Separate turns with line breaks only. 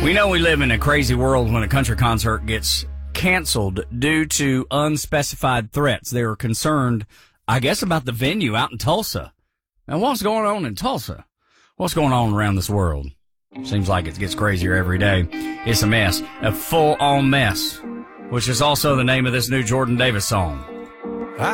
We know we live in a crazy world when a country concert gets canceled due to unspecified threats. They were concerned, I guess, about the venue out in Tulsa. Now, what's going on in Tulsa? What's going on around this world? Seems like it gets crazier every day. It's a mess, a full-on mess, which is also the name of this new Jordan Davis song.